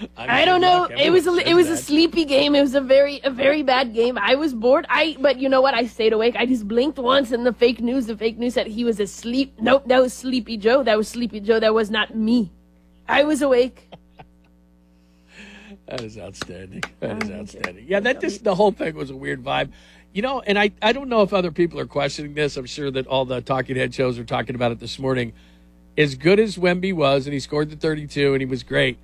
I don't know. It was a sleepy game. It was a very bad game. I was bored. But you know what? I stayed awake. I just blinked once, and the fake news said he was asleep. Nope, that was Sleepy Joe. That was not me. I was awake. That is outstanding. Yeah, the whole thing was a weird vibe. And I don't know if other people are questioning this. I'm sure that all the talking head shows are talking about it this morning. As good as Wemby was, and he scored the 32, and he was great,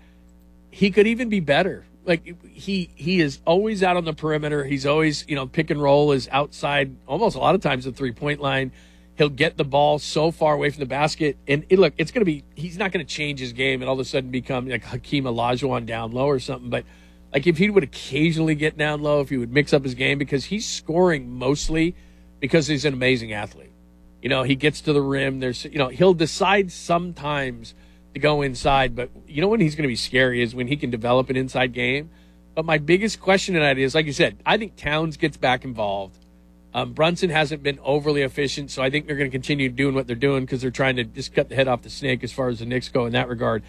he could even be better. Like, he is always out on the perimeter. He's always, pick and roll is outside almost a lot of times the three-point line. He'll get the ball so far away from the basket. And look, it's going to be, he's not going to change his game and all of a sudden become like Hakeem Olajuwon down low or something. But like if he would occasionally get down low, if he would mix up his game, because he's scoring mostly because he's an amazing athlete. He gets to the rim. He'll decide sometimes to go inside, but when he's going to be scary is when he can develop an inside game. But my biggest question tonight is, like you said, I think Towns gets back involved. Brunson hasn't been overly efficient, so I think they're going to continue doing what they're doing because they're trying to just cut the head off the snake as far as the Knicks go in that regard.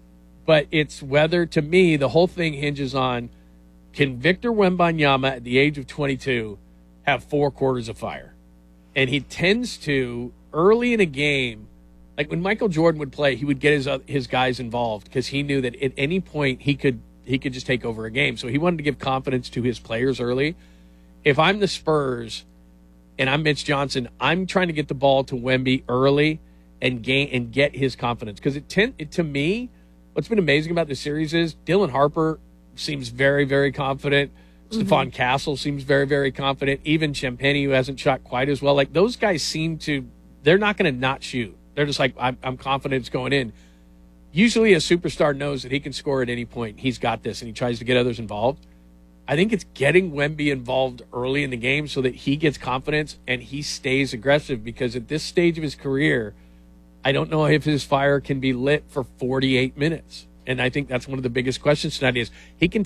But it's whether, to me, the whole thing hinges on, can Victor Wembanyama at the age of 22 have 4 quarters of fire? And he tends to, early in a game, like when Michael Jordan would play, he would get his guys involved because he knew that at any point he could just take over a game. So he wanted to give confidence to his players early. If I'm the Spurs and I'm Mitch Johnson, I'm trying to get the ball to Wemby early and get his confidence. Because to me, what's been amazing about this series is Dylan Harper seems very, very confident. Stephon Castle seems very, very confident. Even Champagnie, who hasn't shot quite as well. Like, those guys they're not going to not shoot. They're just like, I'm confident it's going in. Usually a superstar knows that he can score at any point. He's got this, and he tries to get others involved. I think it's getting Wemby involved early in the game so that he gets confidence and he stays aggressive, because at this stage of his career, I don't know if his fire can be lit for 48 minutes. And I think that's one of the biggest questions tonight is he can,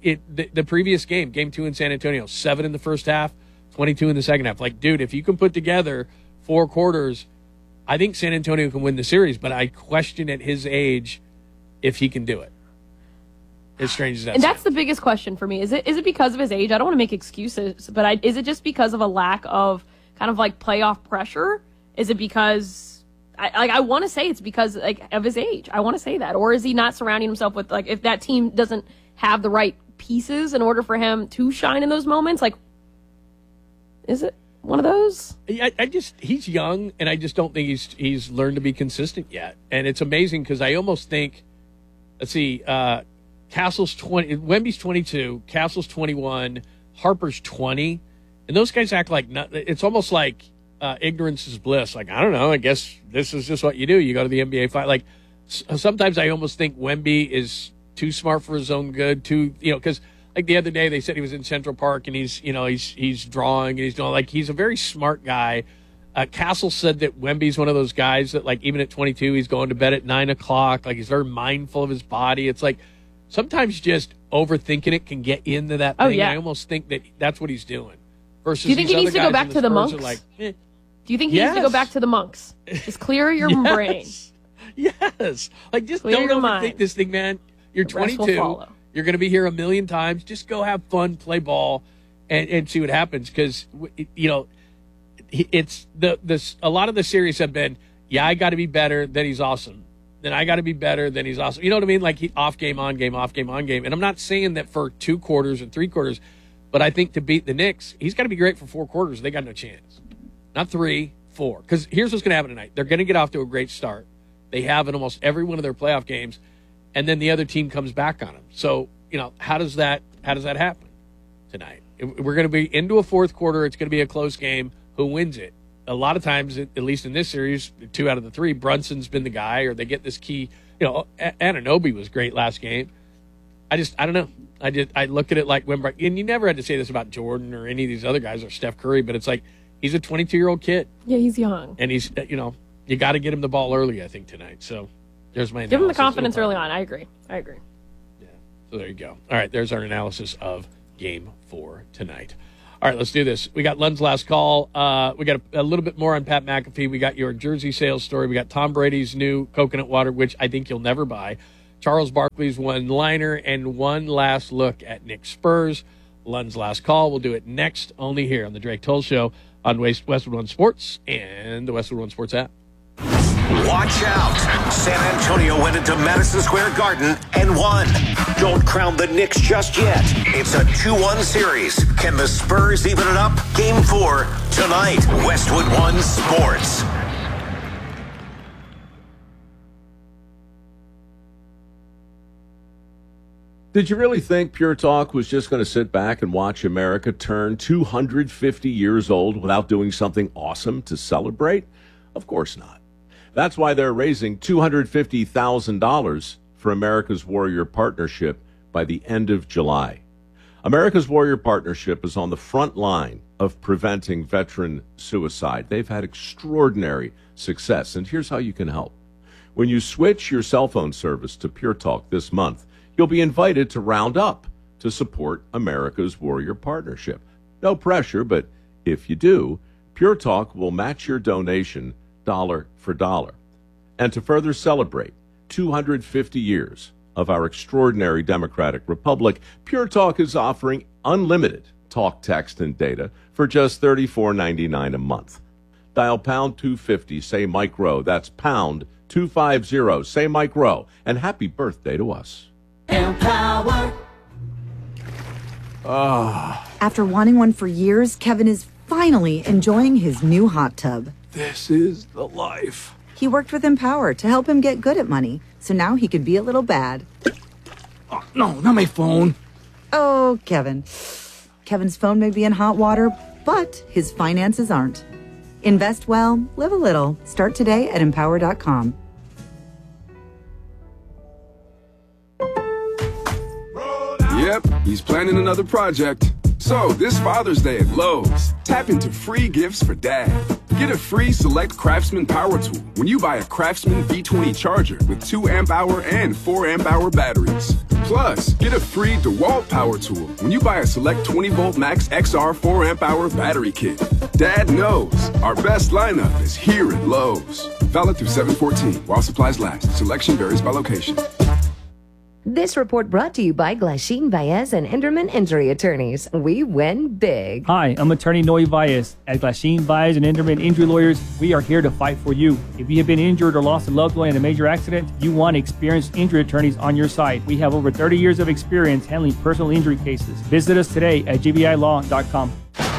the previous game 2 in San Antonio, 7 in the first half, 22 in the second half. Like, dude, if you can put together 4 quarters, I think San Antonio can win the series, but I question at his age if he can do it. As strange as that And sounds. that's the biggest question for me. Is it because of his age? I don't want to make excuses, but is it just because of a lack of kind of like playoff pressure? Is it because I want to say it's because of his age? I want to say that. Or is he not surrounding himself with, if that team doesn't have the right pieces in order for him to shine in those moments? Is it one of those? He's young, and I just don't think he's learned to be consistent yet. And it's amazing because I almost think, let's see, Castle's 20, Wemby's 22, Castle's 21, Harper's 20, and those guys act like it's almost like ignorance is bliss. Like, I don't know, I guess this is just what you do. You go to the NBA fight. Sometimes I almost think Wemby is too smart for his own good. Because the other day they said he was in Central Park and he's drawing and he's doing he's a very smart guy. Castle said that Wemby's one of those guys that even at 22 he's going to bed at 9 o'clock. He's very mindful of his body. It's sometimes just overthinking it can get into that thing. Oh, yeah. I almost think that that's what he's doing. Versus, do you think he needs to go back to the monks? Do you think he needs to go back to the monks? Just clear your brain. Yes. Just don't overthink this thing, man. You're 22. You're going to be here a million times. Just go have fun, play ball, and see what happens. Because, it's a lot of the series have been, I got to be better, then he's awesome. Then I got to be better, then he's awesome. You know what I mean? Off game, on game, off game, on game. And I'm not saying that for 2 quarters or 3 quarters, but I think to beat the Knicks, he's got to be great for 4 quarters. They got no chance. Not 3, 4. Because here's what's going to happen tonight. They're going to get off to a great start. They have in almost every one of their playoff games, and then the other team comes back on them. So, how does that happen tonight? We're going to be into a 4th quarter. It's going to be a close game. Who wins it? A lot of times, at least in this series, 2 out of the 3, Brunson's been the guy, or they get this key. Anunoby was great last game. I don't know. I look at it like when, and you never had to say this about Jordan or any of these other guys or Steph Curry, but it's he's a 22-year-old kid. Yeah, he's young. And he's, you got to get him the ball early, I think, tonight. So there's my analysis. Give him the confidence early on. I agree. Yeah. So there you go. All right, there's our analysis of Game 4 tonight. All right, let's do this. We got Lund's last call. We got a little bit more on Pat McAfee. We got your jersey sales story. We got Tom Brady's new coconut water, which I think you'll never buy. Charles Barkley's one-liner, and one last look at Knicks Spurs. Lund's last call. We'll do it next, only here on the Drake Toll Show on Westwood One Sports and the Westwood One Sports app. Watch out. San Antonio went into Madison Square Garden and won. Don't crown the Knicks just yet. It's a 2-1 series. Can the Spurs even it up? Game 4 tonight. Westwood One Sports. Did you really think Pure Talk was just going to sit back and watch America turn 250 years old without doing something awesome to celebrate? Of course not. That's why they're raising $250,000 for America's Warrior Partnership by the end of July. America's Warrior Partnership is on the front line of preventing veteran suicide. They've had extraordinary success, and here's how you can help. When you switch your cell phone service to Pure Talk this month, you'll be invited to round up to support America's Warrior Partnership. No pressure, but if you do, Pure Talk will match your donation dollar for dollar. And to further celebrate 250 years of our extraordinary democratic republic, Pure Talk is offering unlimited talk, text, and data for just $34.99 a month. Dial pound 250, say Mike Rowe. That's pound 250, say Mike Rowe. And happy birthday to us. Empower. After wanting one for years, Kevin is finally enjoying his new hot tub. This is the life. He worked with Empower to help him get good at money, so now he could be a little bad. Oh, no, not my phone. Oh, Kevin. Kevin's phone may be in hot water, but his finances aren't. Invest well, live a little. Start today at empower.com. Yep, he's planning another project. So, this Father's Day at Lowe's, tap into free gifts for Dad. Get a free Select Craftsman power tool when you buy a Craftsman V20 charger with 2 amp-hour and 4 amp-hour batteries. Plus, get a free DeWalt power tool when you buy a Select 20-volt Max XR 4 amp-hour battery kit. Dad knows our best lineup is here at Lowe's. Valid through 7/14 while supplies last. Selection varies by location. This report brought to you by Glasheen Baez and Enderman Injury Attorneys. We win big. Hi, I'm attorney Noe Baez. At Glasheen Baez and Enderman Injury Lawyers, we are here to fight for you. If you have been injured or lost a loved one in a major accident, you want experienced injury attorneys on your side. We have over 30 years of experience handling personal injury cases. Visit us today at gbilaw.com.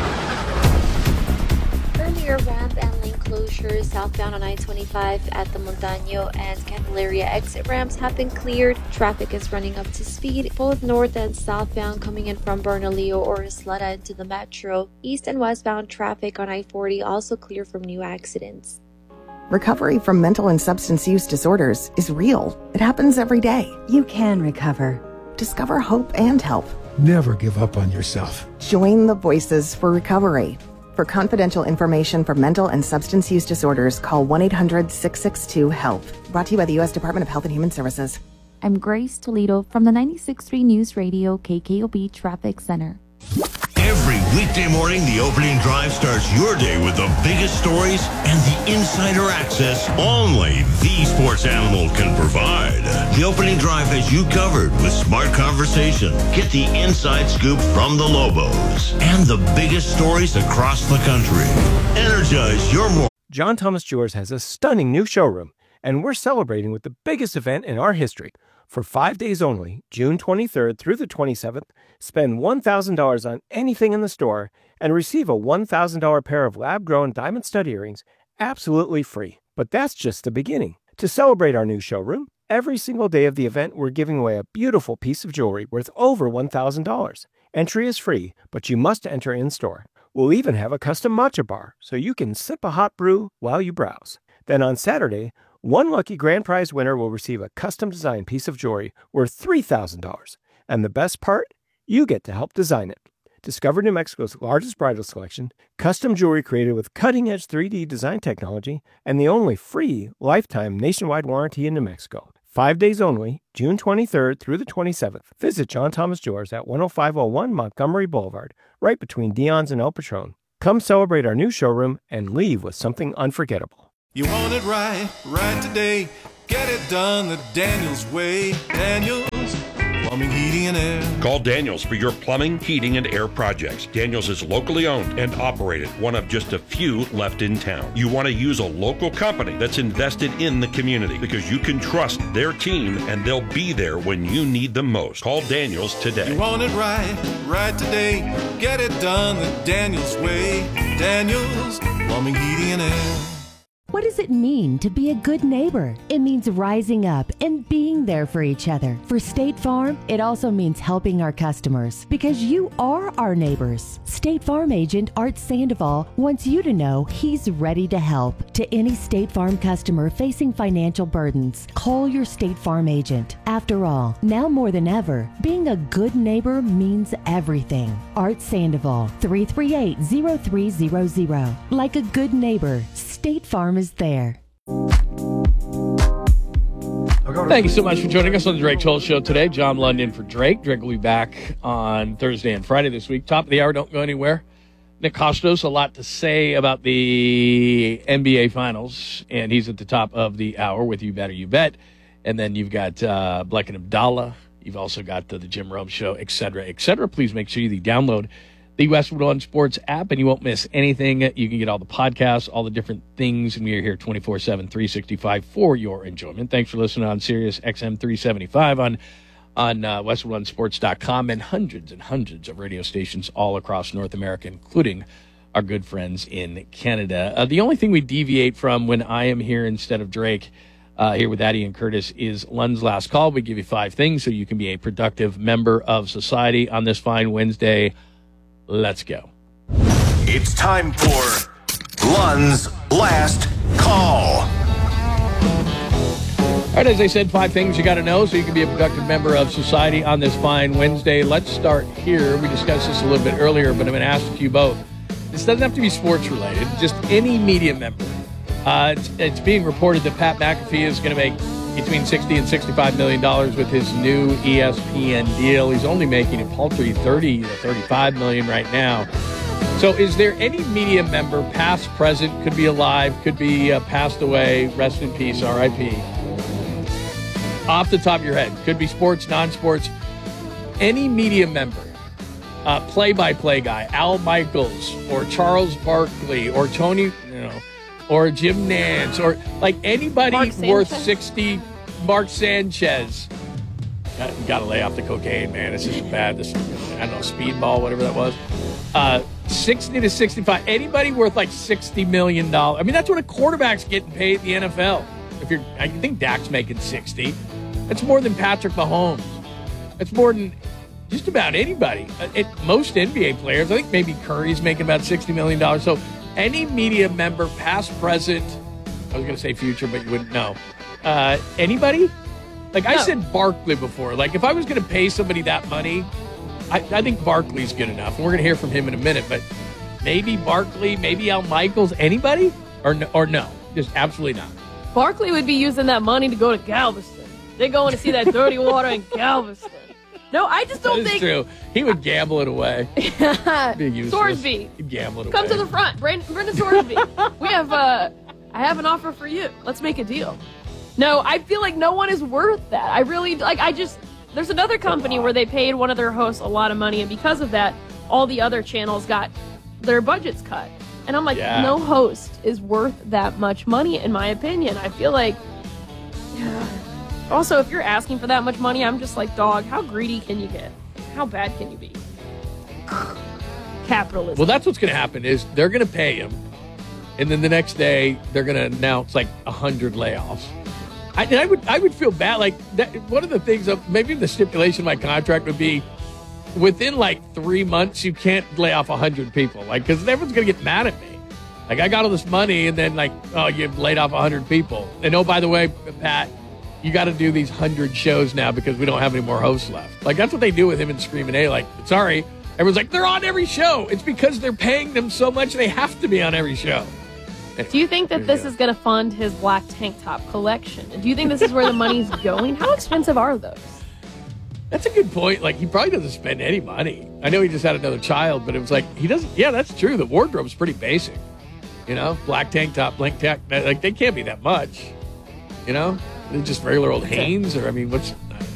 Earlier, ramp and lane closures southbound on I-25 at the Montano and Candelaria exit ramps have been cleared. Traffic is running up to speed, both north and southbound coming in from Bernalillo or Isleta into the metro. East and westbound traffic on I-40 also clear from new accidents. Recovery from mental and substance use disorders is real. It happens every day. You can recover. Discover hope and help. Never give up on yourself. Join the Voices for Recovery. For confidential information for mental and substance use disorders, call 1-800-662-HELP. Brought to you by the U.S. Department of Health and Human Services. I'm Grace Toledo from the 96.3 News Radio KKOB Traffic Center. Every weekday morning, the opening drive starts your day with the biggest stories and the insider access only the sports animal can provide. The opening drive has you covered with smart conversation. Get the inside scoop from the Lobos and the biggest stories across the country. Energize your morning. John Thomas Jewelers has a stunning new showroom, and we're celebrating with the biggest event in our history. For 5 days only, June 23rd through the 27th, spend $1,000 on anything in the store and receive a $1,000 pair of lab-grown diamond stud earrings absolutely free. But that's just the beginning. To celebrate our new showroom, every single day of the event, we're giving away a beautiful piece of jewelry worth over $1,000. Entry is free, but you must enter in-store. We'll even have a custom matcha bar, so you can sip a hot brew while you browse. Then on Saturday, one lucky grand prize winner will receive a custom-designed piece of jewelry worth $3,000. And the best part? You get to help design it. Discover New Mexico's largest bridal selection, custom jewelry created with cutting-edge 3D design technology, and the only free lifetime nationwide warranty in New Mexico. 5 days only, June 23rd through the 27th. Visit John Thomas Jewelers at 10501 Montgomery Boulevard, right between Dion's and El Patron. Come celebrate our new showroom and leave with something unforgettable. You want it right today. Get it done the Daniels way. Daniels Plumbing, Heating, and Air. Call Daniels for your plumbing, heating, and air projects. Daniels is locally owned and operated, one of just a few left in town. You want to use a local company that's invested in the community because you can trust their team and they'll be there when you need them most. Call Daniels today. You want it right today. Get it done the Daniels way. Daniels Plumbing, Heating, and Air. What does it mean to be a good neighbor? It means rising up and being there for each other. For State Farm, it also means helping our customers because you are our neighbors. State Farm agent Art Sandoval wants you to know he's ready to help. To any State Farm customer facing financial burdens, call your State Farm agent. After all, now more than ever, being a good neighbor means everything. Art Sandoval, 338-0300. Like a good neighbor, State Farm is there. Thank you so much for joining us on the Drake Toll Show today. John London for Drake. Drake will be back on Thursday and Friday this week. Top of the hour, don't go anywhere. Nick Kostos, a lot to say about the NBA Finals, and he's at the top of the hour with You Better You Bet. And then you've got Bleck and Abdallah. You've also got the Jim Rome Show, et cetera, et cetera. Please make sure you download the Westwood One Sports app, and you won't miss anything. You can get all the podcasts, all the different things, and we are here 24/7, 365 for your enjoyment. Thanks for listening on Sirius XM 375 on WestwoodOneSports.com and hundreds of radio stations all across North America, including our good friends in Canada. The only thing we deviate from when I am here instead of Drake here with Addie and Curtis is Lund's Last Call. We give you 5 things so you can be a productive member of society on this fine Wednesday. Let's go. It's time for Lund's Last Call. All right, as I said, 5 things you got to know so you can be a productive member of society on this fine Wednesday. Let's start here. We discussed this a little bit earlier, but I'm going to ask you both. This doesn't have to be sports related, just any media member. It's being reported that Pat McAfee is going to make between $60 and $65 million with his new ESPN deal. He's only making a paltry $30 to $35 million right now. So is there any media member, past, present, could be alive, could be passed away, rest in peace, RIP, off the top of your head, could be sports, non-sports, any media member, play-by-play guy, Al Michaels or Charles Barkley or Tony, or Jim Nance, or like anybody worth 60, Mark Sanchez. Got to lay off the cocaine, man. It's just bad. This, I don't know, speedball, whatever that was. 60 to 65. Anybody worth like $60 million. I mean, that's what a quarterback's getting paid in the NFL. I think Dak's making 60. That's more than Patrick Mahomes. That's more than just about anybody. Most NBA players, I think maybe Curry's making about $60 million. So any media member, past, present, I was going to say future, but you wouldn't know. Anybody? Like I said Barkley before. Like if I was going to pay somebody that money, I think Barkley's good enough. And we're going to hear from him in a minute, but maybe Barkley, maybe Al Michaels, anybody? Or no? Just absolutely not. Barkley would be using that money to go to Galveston. They're going to see that dirty water in Galveston. No, I just don't think. That's true. He would gamble it away. Sorsby. He'd gamble it away. Come to the front. Brendan Sorsby. I have an offer for you. Let's make a deal. No, I feel like no one is worth that. There's another company where they paid one of their hosts a lot of money, and because of that, all the other channels got their budgets cut. And I'm like, no host is worth that much money, in my opinion. I feel like, also, if you're asking for that much money, I'm just like, dog, how greedy can you get? How bad can you be? Capitalism. Well, that's what's going to happen is they're going to pay him, and then the next day they're going to announce like 100 layoffs. I would feel bad. Like that, one of the things, maybe the stipulation of my contract would be within like 3 months you can't lay off 100 people, like because everyone's going to get mad at me. Like I got all this money, and then like, oh, you've laid off 100 people, and oh, by the way, Pat, you got to do these 100 shows now because we don't have any more hosts left. Like, that's what they do with him in Screaming A. Like, sorry. Everyone's like, they're on every show. It's because they're paying them so much they have to be on every show. Do you think that this is going to fund his black tank top collection? Do you think this is where the money's going? How expensive are those? That's a good point. Like, he probably doesn't spend any money. I know he just had another child, but it was like, he doesn't. Yeah, that's true. The wardrobe's pretty basic. You know, black tank top, blank tack. Like, they can't be that much. You know? They're just regular old Hanes, or, I mean, what's...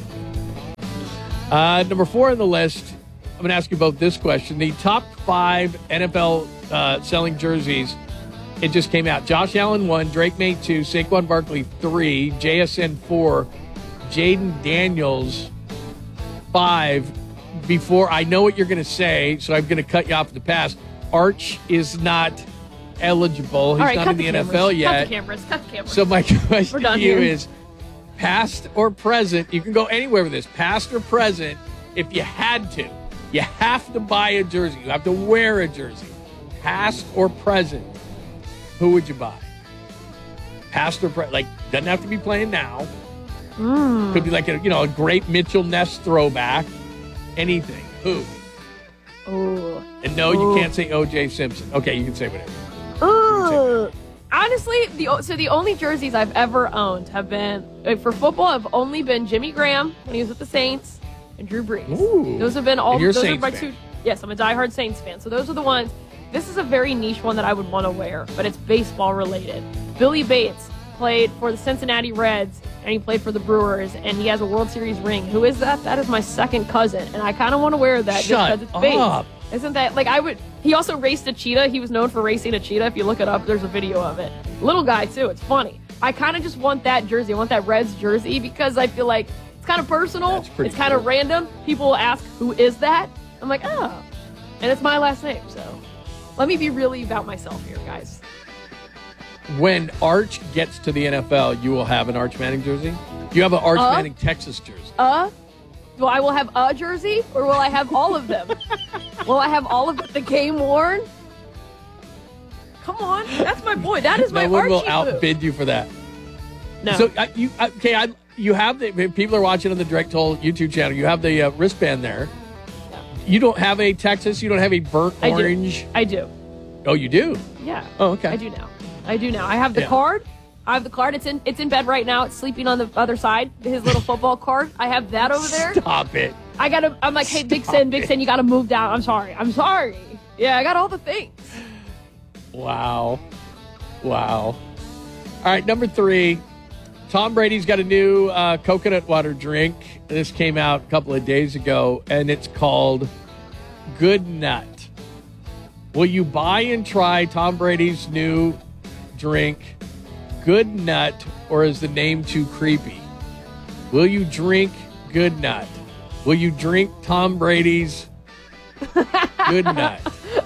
number 4 on the list, I'm going to ask you both this question. The top 5 NFL selling jerseys, it just came out. Josh Allen 1, Drake May 2, Saquon Barkley 3, JSN 4, Jaden Daniels 5. Before, I know what you're going to say, so I'm going to cut you off at the pass. Arch is not eligible. He's not in the NFL yet. Cut the cameras. So my question to you here. is, past or present, you can go anywhere with this, past or present, if you had to. You have to buy a jersey. You have to wear a jersey. Past or present, who would you buy? Past or present, like, doesn't have to be playing now. Could be like a great Mitchell Ness throwback. Anything. Who? Ooh. And no, you can't say O.J. Simpson. Okay, you can say whatever. Honestly, the only jerseys I've ever owned have been, for football, have only been Jimmy Graham when he was with the Saints and Drew Brees. Ooh. Those have been all. And you're a those Saints are my fan. two. Yes, I'm a diehard Saints fan. So those are the ones. This is a very niche one that I would want to wear, but it's baseball related. Billy Bates played for the Cincinnati Reds, and he played for the Brewers, and he has a World Series ring. Who is that? That is my second cousin, and I kind of want to wear that Shut just because it's up. Bates. Isn't that, like, he also raced a cheetah. He was known for racing a cheetah. If you look it up, there's a video of it. Little guy, too. It's funny. I kind of just want that jersey. I want that Reds jersey because I feel like it's kind of personal. It's kind of random. People will ask, who is that? I'm like, oh. And it's my last name, so let me be really about myself here, guys. When Arch gets to the NFL, you will have an Arch Manning jersey? You have an Arch Manning Texas jersey. Well, I will have a jersey, or will I have all of them? Will I have all of the game worn? Come on, that's my boy. That is my No one Archie will boo. outbid you for that. No. So you have the people are watching on the Direct Toll YouTube channel. You have the wristband there. Yeah. You don't have a Texas. You don't have a burnt orange. I do. Oh, you do? Yeah. Oh, okay. I do now. I have the card. I have the card. It's in bed right now. It's sleeping on the other side. His little football card. I have that over there. Stop it. I'm like, hey, Big Sin, you got to move down. I'm sorry. Yeah, I got all the things. Wow. All right, number 3. Tom Brady's got a new coconut water drink. This came out a couple of days ago, and it's called Good Nut. Will you buy and try Tom Brady's new drink, Good Nut, or is the name too creepy? Will you drink Good Nut? Will you drink Tom Brady's Good Nut?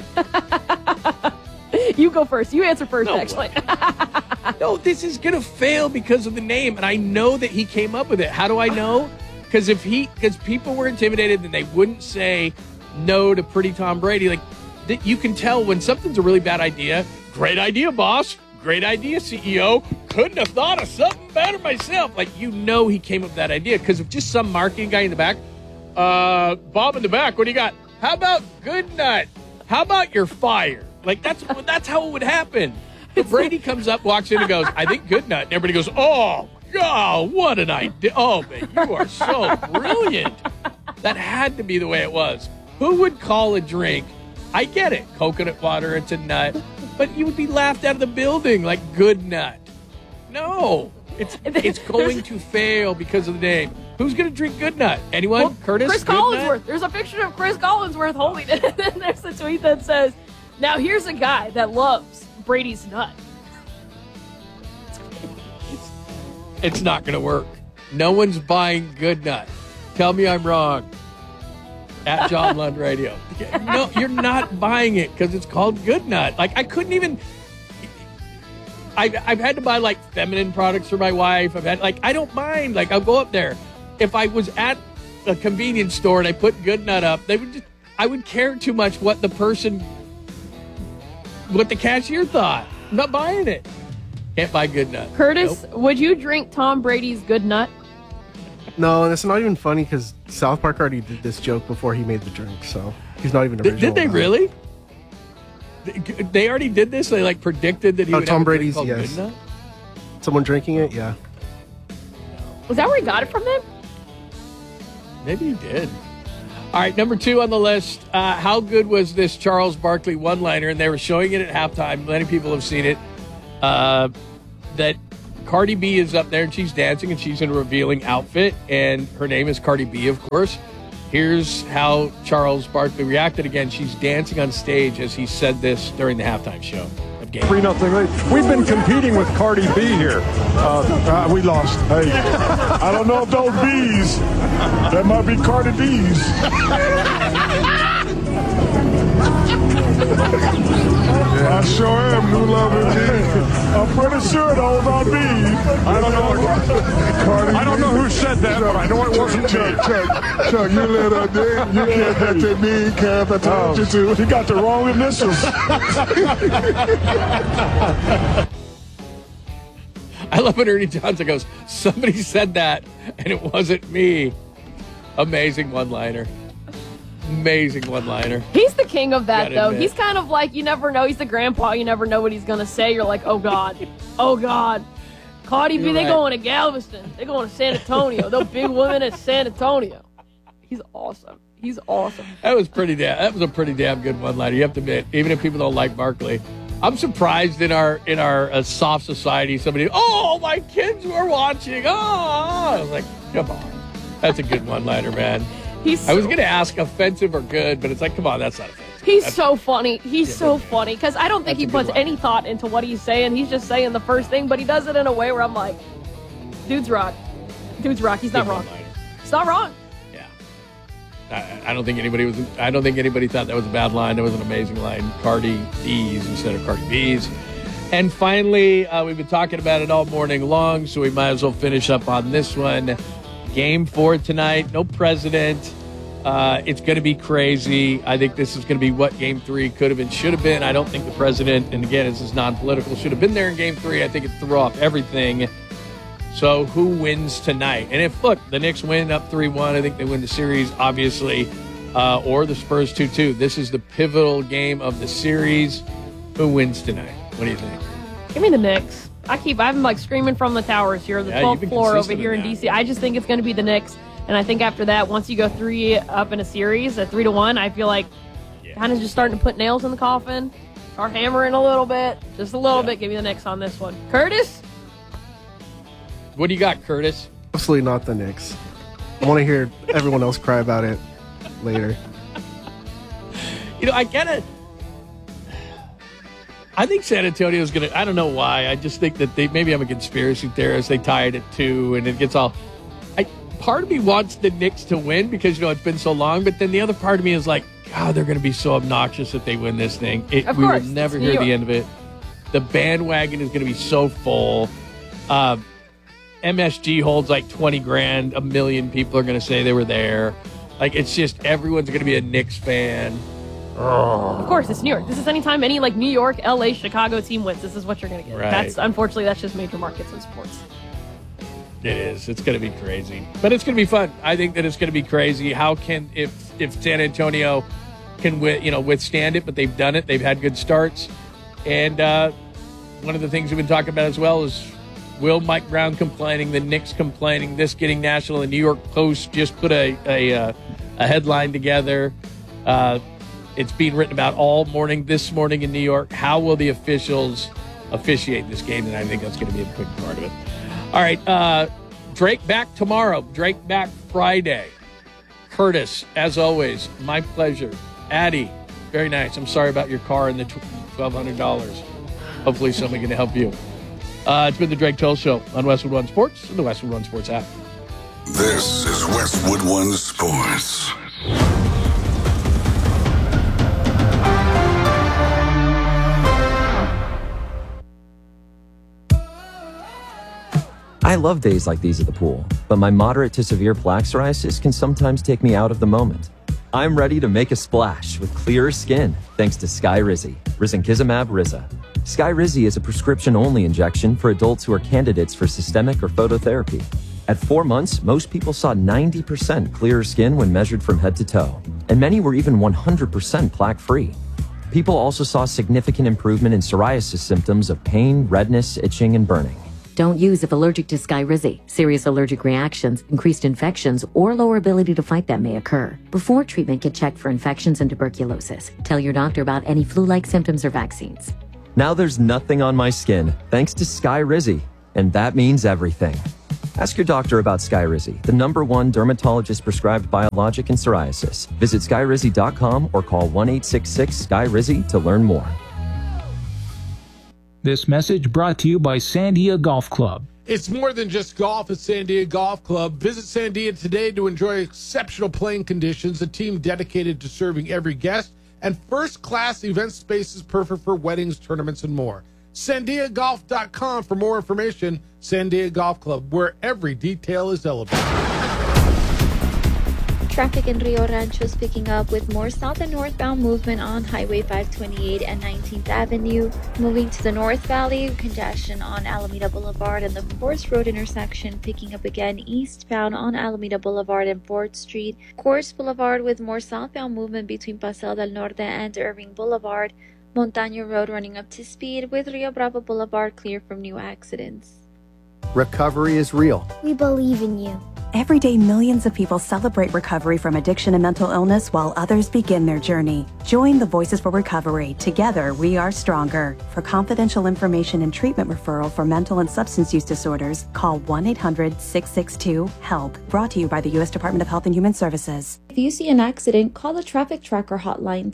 You go first. You answer first, No actually. No, this is going to fail because of the name, and I know that he came up with it. How do I know? Because people were intimidated and they wouldn't say no to pretty Tom Brady. Like, you can tell when something's a really bad idea. Great idea, boss. Great idea, CEO. Couldn't have thought of something better myself. Like, he came up with that idea because of just some marketing guy in the back. Bob in the back, what do you got? How about Good Nut? How about you're fired? Like, that's how it would happen. But Brady comes up, walks in, and goes, I think Good Nut. And everybody goes, oh, God, what an idea. Oh, man, you are so brilliant. That had to be the way it was. Who would call a drink? I get it. Coconut water, it's a nut. But you would be laughed out of the building like Good Nut. No. It's going to fail because of the name. Who's going to drink Good Nut? Anyone? Well, Curtis? Chris Good Collinsworth. Nut? There's a picture of Chris Collinsworth holding it. And then there's the tweet that says, now here's a guy that loves Brady's nut. It's not going to work. No one's buying Good Nut. Tell me I'm wrong. At John Lund Radio. No, you're not buying it because it's called Good Nut. Like, I couldn't even... I've had to buy, like, feminine products for my wife. I don't mind. Like, I'll go up there. If I was at a convenience store and I put Good Nut up, I would care too much what the cashier thought. I'm not buying it. Can't buy Good Nut. Curtis, Nope. would you drink Tom Brady's Good Nut? No, and it's not even funny because South Park already did this joke before he made the drink, so he's not even original. Did they about it. really? They already did this? They, like, predicted that he would Tom have a drink Brady's, called yes. Good Nut? Someone drinking it? Yeah. Was that where he got it from then? Maybe he did. All right, number 2 on the list. How good was this Charles Barkley one-liner? And they were showing it at halftime. Many people have seen it. That Cardi B is up there and she's dancing and she's in a revealing outfit. And her name is Cardi B, of course. Here's how Charles Barkley reacted again. She's dancing on stage as he said this during the halftime show of game. 3-0. We've been competing with Cardi B here. We lost. Hey, I don't know if those B's, that might be Cardi B's. I sure am. New love indeed. I'm pretty sure those are B's. I don't know who said that, but I know it wasn't me. Chuck, you let her dance. You can't that mean calf. I told you to. You got the wrong initials. I love when Ernie Johnson goes, somebody said that, and it wasn't me. Amazing one-liner. Amazing one-liner. He's the king of that, though. admit. He's kind of like, you never know. He's the grandpa. You never know what he's going to say. You're like, oh, God. Oh, God. Cardi B, You're they right. going to Galveston. They going to San Antonio. Those big women at San Antonio. He's awesome. He's awesome. That was a pretty damn good one-liner. You have to admit, even if people don't like Barkley. I'm surprised in our soft society, somebody, oh, my kids were watching. Oh, I was like, come on. That's a good one-liner, man. I was going to ask offensive or good, but it's like, come on, that's not offensive. He's so funny. He's so funny because I don't think he That's a good puts one. any thought into what he's saying. He's just saying the first thing, but he does it in a way where I'm like, dude's rock. Dude's rock. He's not wrong. It's not wrong. I don't think anybody thought that was a bad line. That was an amazing line. Cardi B's instead of Cardi B's. And finally, we've been talking about it all morning long, so we might as well finish up on this one. Game 4 tonight. No president. It's going to be crazy. I think this is going to be what Game 3 could have and should have been. I don't think the president, and again, this is non-political, should have been there in Game 3. I think it threw off everything. So who wins tonight? And if, look, the Knicks win up 3-1, I think they win the series, obviously, or the Spurs 2-2. This is the pivotal game of the series. Who wins tonight? What do you think? Give me the Knicks. I'm like screaming from the towers here, the 12th floor over here in D.C. I just think it's going to be the Knicks. And I think after that, once you go 3 up in a series at 3-1, I feel like kind of just starting to put nails in the coffin. Start hammering a little bit. Just a little bit. Give me the Knicks on this one. Curtis? What do you got, Curtis? Absolutely not the Knicks. I want to hear everyone else cry about it later. You know, I think San Antonio's going to, I don't know why. I just think that maybe I'm a conspiracy theorist. They tie it at 2 and it gets all, part of me wants the Knicks to win because, it's been so long. But then the other part of me is like, God, they're going to be so obnoxious if they win this thing. We will never hear the end of it. The bandwagon is going to be so full. MSG holds like 20 grand. A million people are going to say they were there. Like, it's just everyone's going to be a Knicks fan. Of course, it's New York. This is anytime any like New York, LA, Chicago team wins. This is what you're going to get. Right. Unfortunately, that's just major markets in sports. It is. It's going to be crazy. But it's going to be fun. I think that it's going to be crazy. How can, if San Antonio can withstand it, but they've done it. They've had good starts. And one of the things we've been talking about as well is Will Mike Brown complaining, the Knicks complaining, this getting national. The New York Post just put a headline together. It's being written about all morning, this morning in New York. How will the officials officiate this game? And I think that's going to be a big part of it. All right, Drake back tomorrow. Drake back Friday. Curtis, as always, my pleasure. Addie, very nice. I'm sorry about your car and the $1,200. Hopefully somebody can help you. It's been the Drake Toll Show on Westwood One Sports and the Westwood One Sports app. This is Westwood One Sports. I love days like these at the pool, but my moderate to severe plaque psoriasis can sometimes take me out of the moment. I'm ready to make a splash with clearer skin thanks to Skyrizi, risankizumab Riza. Skyrizi is a prescription-only injection for adults who are candidates for systemic or phototherapy. At 4 months, most people saw 90% clearer skin when measured from head to toe, and many were even 100% plaque-free. People also saw significant improvement in psoriasis symptoms of pain, redness, itching, and burning. Don't use if allergic to Skyrizi. Serious allergic reactions, increased infections, or lower ability to fight them may occur. Before treatment, get checked for infections and tuberculosis. Tell your doctor about any flu-like symptoms or vaccines. Now there's nothing on my skin, thanks to Skyrizi. And that means everything. Ask your doctor about Skyrizi, the #1 dermatologist-prescribed biologic in psoriasis. Visit Skyrizi.com or call 1-866-SKYRIZI to learn more. This message brought to you by Sandia Golf Club. It's more than just golf at Sandia Golf Club. Visit Sandia today to enjoy exceptional playing conditions, a team dedicated to serving every guest, and first-class event spaces perfect for weddings, tournaments, and more. SandiaGolf.com for more information. Sandia Golf Club, where every detail is elevated. Traffic in Rio Rancho is picking up with more south and northbound movement on Highway 528 and 19th Avenue. Moving to the North Valley, congestion on Alameda Boulevard and the Forest Road intersection picking up again eastbound on Alameda Boulevard and 4th Street. Coors Boulevard with more southbound movement between Paseo del Norte and Irving Boulevard. Montaño Road running up to speed with Rio Bravo Boulevard clear from new accidents. Recovery is real. We believe in you. Every day, millions of people celebrate recovery from addiction and mental illness while others begin their journey. Join the Voices for Recovery. Together, we are stronger. For confidential information and treatment referral for mental and substance use disorders, call 1-800-662-HELP. Brought to you by the U.S. Department of Health and Human Services. If you see an accident, call the Traffic Tracker hotline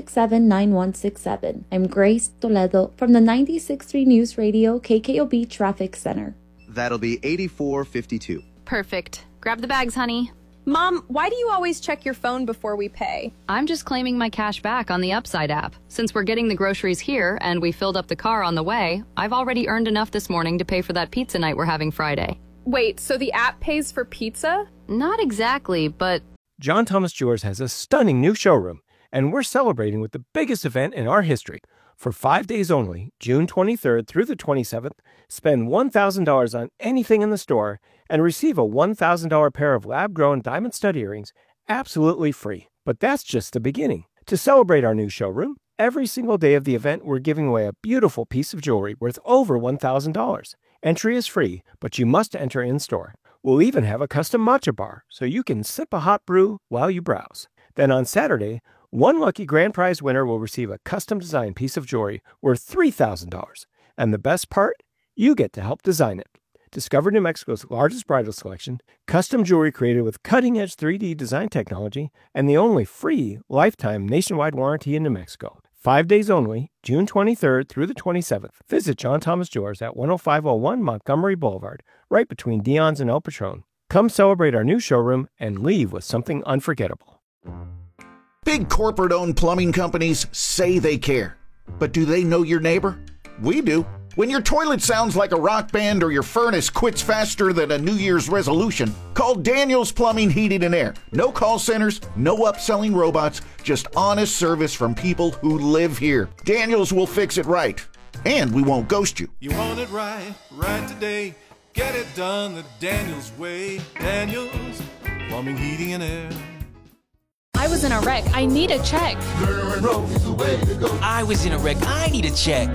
767-9167. I'm Grace Toledo from the 96.3 News Radio KKOB Traffic Center. That'll be 8452. Perfect. Grab the bags, honey. Mom, why do you always check your phone before we pay? I'm just claiming my cash back on the Upside app. Since we're getting the groceries here and we filled up the car on the way, I've already earned enough this morning to pay for that pizza night we're having Friday. Wait, so the app pays for pizza? Not exactly, but... John Thomas Jewelers has a stunning new showroom, and we're celebrating with the biggest event in our history. For 5 days only, June 23rd through the 27th, spend $1,000 on anything in the store and receive a $1,000 pair of lab-grown diamond stud earrings absolutely free. But that's just the beginning. To celebrate our new showroom, every single day of the event, we're giving away a beautiful piece of jewelry worth over $1,000. Entry is free, but you must enter in-store. We'll even have a custom matcha bar, so you can sip a hot brew while you browse. Then on Saturday, one lucky grand prize winner will receive a custom-designed piece of jewelry worth $3,000. And the best part? You get to help design it. Discover New Mexico's largest bridal selection, custom jewelry created with cutting-edge 3D design technology, and the only free lifetime nationwide warranty in New Mexico. 5 days only, June 23rd through the 27th. Visit John Thomas Jewelers at 10501 Montgomery Boulevard, right between Dion's and El Patron. Come celebrate our new showroom and leave with something unforgettable. Big corporate-owned plumbing companies say they care. But do they know your neighbor? We do. When your toilet sounds like a rock band or your furnace quits faster than a New Year's resolution, call Daniels Plumbing, Heating, and Air. No call centers, no upselling robots, just honest service from people who live here. Daniels will fix it right, and we won't ghost you. You want it right, right today. Get it done the Daniels way. Daniels Plumbing, Heating, and Air. I was in a wreck. I need a check. I was in a wreck. I need a check.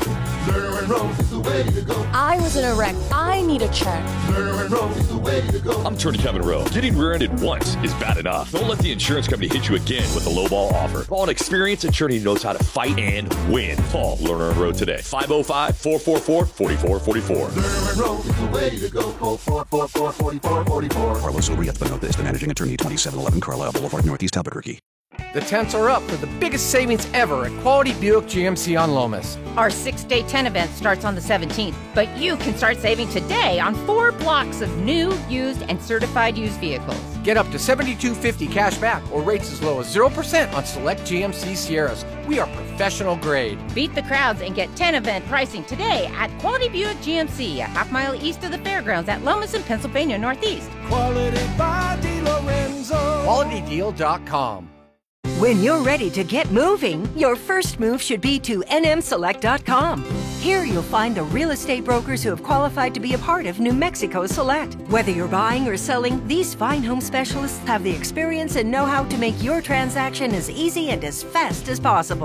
I was in a wreck. I need a check. I'm Attorney Kevin Rowe. Getting rear-ended once is bad enough. Don't let the insurance company hit you again with a lowball offer. Call an experienced attorney who knows how to fight and win. Call Lerner & Rowe today. 505-444-4444. Lerner & Rowe is the way to go. Call 444-4444. Carlos Urieta Lopez, the managing attorney, 2711 Carlisle Boulevard, Northeast Albuquerque. The temps are up for the biggest savings ever at Quality Buick GMC on Lomas. Our 6-day 10 event starts on the 17th, but you can start saving today on 4 blocks of new, used, and certified used vehicles. Get up to $72.50 cash back or rates as low as 0% on select GMC Sierras. We are professional grade. Beat the crowds and get 10 event pricing today at Quality Buick GMC, a half-mile east of the fairgrounds at Lomas in Pennsylvania Northeast. Quality by DiLorenzo. QualityDeal.com. When you're ready to get moving, your first move should be to nmselect.com. Here you'll find the real estate brokers who have qualified to be a part of New Mexico Select. Whether you're buying or selling, these fine home specialists have the experience and know-how to make your transaction as easy and as fast as possible.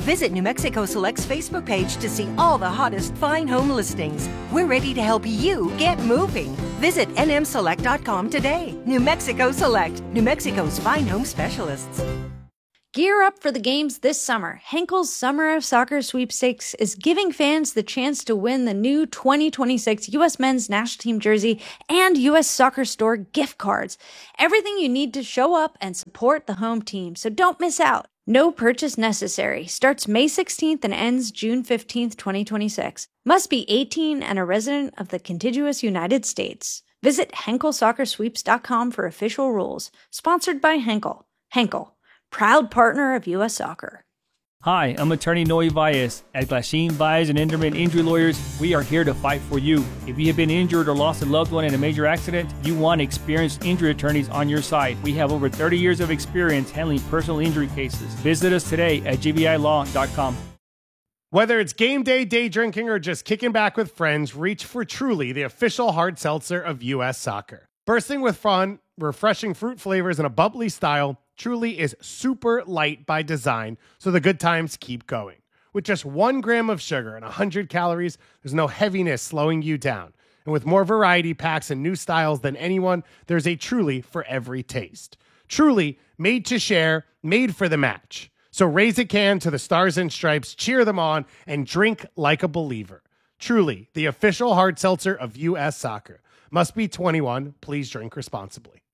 Visit New Mexico Select's Facebook page to see all the hottest fine home listings. We're ready to help you get moving. Visit nmselect.com today. New Mexico Select, New Mexico's fine home specialists. Gear up for the games this summer. Henkel's Summer of Soccer Sweepstakes is giving fans the chance to win the new 2026 U.S. Men's National Team jersey and U.S. Soccer Store gift cards. Everything you need to show up and support the home team, so don't miss out. No purchase necessary. Starts May 16th and ends June 15th, 2026. Must be 18 and a resident of the contiguous United States. Visit HenkelSoccerSweeps.com for official rules. Sponsored by Henkel. Henkel, proud partner of U.S. Soccer. Hi, I'm attorney Noe Valles. At Glasheen, Valles and Enderman Injury Lawyers, we are here to fight for you. If you have been injured or lost a loved one in a major accident, you want experienced injury attorneys on your side. We have over 30 years of experience handling personal injury cases. Visit us today at gbilaw.com. Whether it's game day, day drinking, or just kicking back with friends, reach for Truly, the official hard seltzer of U.S. Soccer. Bursting with fun, refreshing fruit flavors, and a bubbly style, Truly is super light by design, so the good times keep going. With just 1 gram of sugar and 100 calories, there's no heaviness slowing you down. And with more variety packs and new styles than anyone, there's a Truly for every taste. Truly, made to share, made for the match. So raise a can to the Stars and Stripes, cheer them on, and drink like a believer. Truly, the official hard seltzer of U.S. Soccer. Must be 21. Please drink responsibly.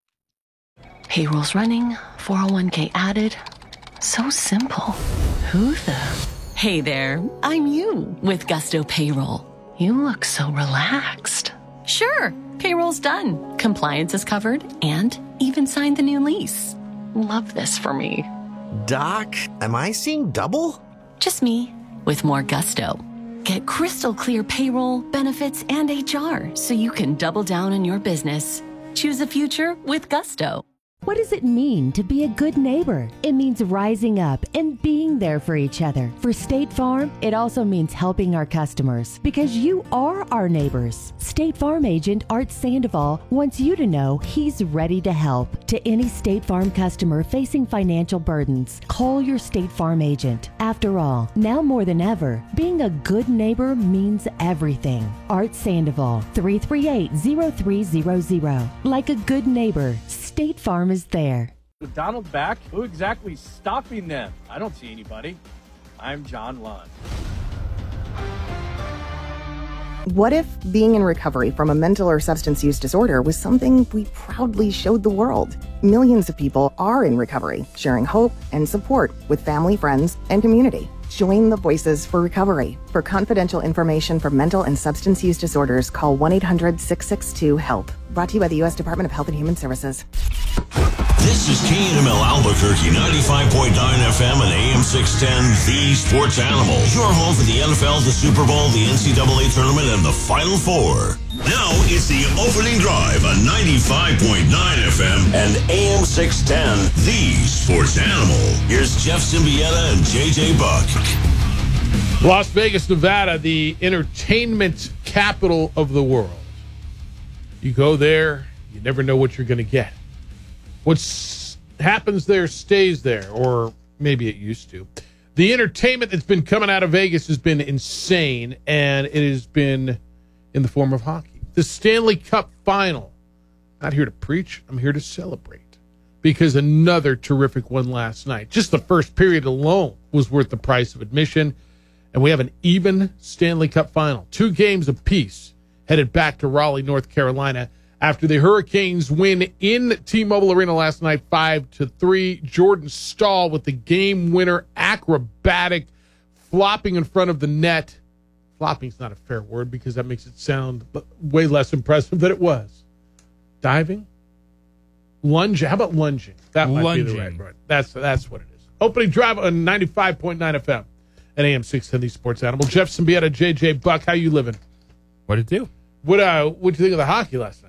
Payroll's running, 401k added. So simple. Who the? Hey there, I'm you with Gusto Payroll. You look so relaxed. Sure, payroll's done. Compliance is covered and even signed the new lease. Love this for me. Doc, am I seeing double? Just me with more gusto. Get crystal clear payroll, benefits, and HR so you can double down on your business. Choose a future with Gusto. What does it mean to be a good neighbor? It means rising up and being there for each other. For State Farm, it also means helping our customers because you are our neighbors. State Farm agent Art Sandoval wants you to know he's ready to help. To any State Farm customer facing financial burdens, call your State Farm agent. After all, now more than ever, being a good neighbor means everything. Art Sandoval, 338-0300. Like a good neighbor, State Farm is there. With Donald back, who exactly is stopping them? I don't see anybody. I'm John Lund. What if being in recovery from a mental or substance use disorder was something we proudly showed the world? Millions of people are in recovery, sharing hope and support with family, friends, and community. Join the Voices for Recovery. For confidential information for mental and substance use disorders, call 1-800-662-HELP. Brought to you by the U.S. Department of Health and Human Services. This is KNML Albuquerque 95.9 FM and AM 610, The Sports Animal. Your home for the NFL, the Super Bowl, the NCAA Tournament, and the Final Four. Now it's the opening drive on 95.9 FM and AM 610, The Sports Animal. Here's Jeff Symbieta and JJ Buck. Las Vegas, Nevada, the entertainment capital of the world. You go there, you never know what you're going to get. What happens there stays there, or maybe it used to. The entertainment that's been coming out of Vegas has been insane, and it has been in the form of hockey. The Stanley Cup Final. I'm not here to preach. I'm here to celebrate, because another terrific one last night. Just the first period alone was worth the price of admission, and we have an even Stanley Cup Final. 2 games apiece headed back to Raleigh, North Carolina, after the Hurricanes win in T-Mobile Arena last night, 5-3. Jordan Staal with the game winner, acrobatic, flopping in front of the net. Flopping's not a fair word because that makes it sound way less impressive than it was. Diving? Lunging. How about lunging? That might be the right word. That's what it is. Opening drive on 95.9 FM and AM 610, The Sports Animal. Jeff Symbieta, JJ Buck, how you living? What'd it do? What'd you think of the hockey last night?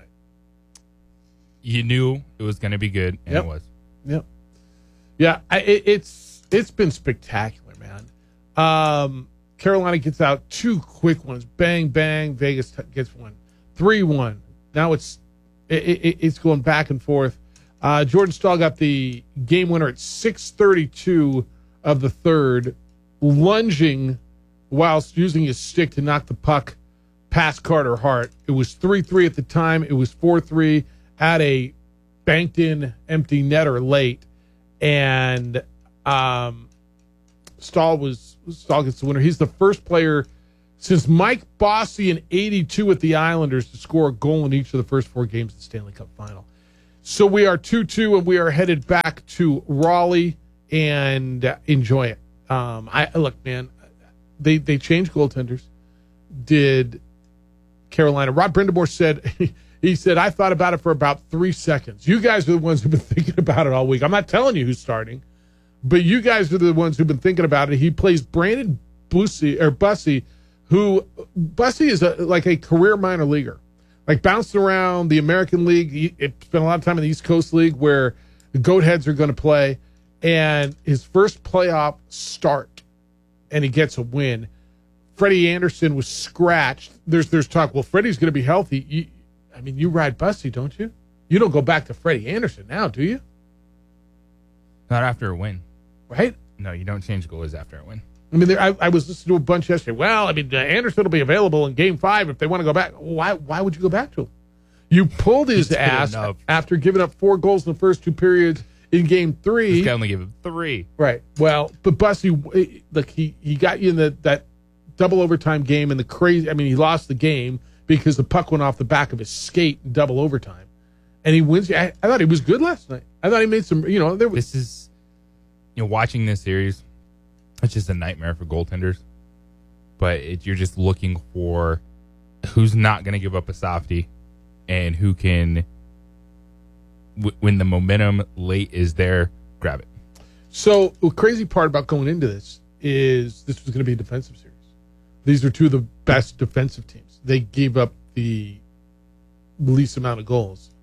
You knew it was going to be good, and it was. Yep. Yeah, it's been spectacular, man. Carolina gets out 2 quick ones. Bang, bang. Vegas gets one. 3-1. Now it's going back and forth. Jordan Staal got the game winner at 6:32 of the third. lunging whilst using his stick to knock the puck past Carter Hart. It was 3-3 at the time. It was 4-3 at a banked-in empty netter late. And Stahl gets the winner. He's the first player since Mike Bossy in 82 at the Islanders to score a goal in each of the first 4 games of the Stanley Cup Final. So we are 2-2, and we are headed back to Raleigh and enjoy it. Look, man, they changed goaltenders. Did Carolina? Rod Brindamore said, he said, I thought about it for about 3 seconds. You guys are the ones who've been thinking about it all week. I'm not telling you who's starting, but you guys are the ones who've been thinking about it. He plays Brandon Bussy, who Bussy is like a career minor leaguer, like bounced around the American League. He spent a lot of time in the East Coast League where the Goatheads are going to play, and his first playoff start, and he gets a win. Freddie Anderson was scratched. There's talk, well, Freddie's going to be healthy. You ride Bussy, don't you? You don't go back to Freddie Anderson now, do you? Not after a win. Right? No, you don't change goalies after a win. I was listening to a bunch yesterday. Well, Anderson will be available in Game 5 if they want to go back. Why would you go back to him? You pulled his ass after giving up 4 goals in the first 2 periods in Game 3. This guy only gave him 3. Right. Well, but Bussy, look, he got you in that double overtime game, and he lost the game because the puck went off the back of his skate in double overtime. And he wins. I thought he was good last night. I thought he made some, This is, watching this series, it's just a nightmare for goaltenders. But you're just looking for who's not going to give up a softie and who can, when the momentum late is there, grab it. So the crazy part about going into this is this was going to be a defensive series. These are 2 of the best defensive teams. They gave up the least amount of goals.